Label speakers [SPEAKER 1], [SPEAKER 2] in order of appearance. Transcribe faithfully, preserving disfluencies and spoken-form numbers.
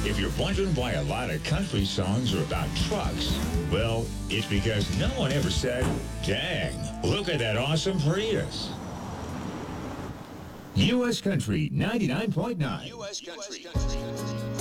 [SPEAKER 1] If you're wondering why a lot of country songs are about trucks, well, it's because no one ever said, dang, look at that awesome Prius. U S Country ninety-nine point nine.
[SPEAKER 2] U S Country.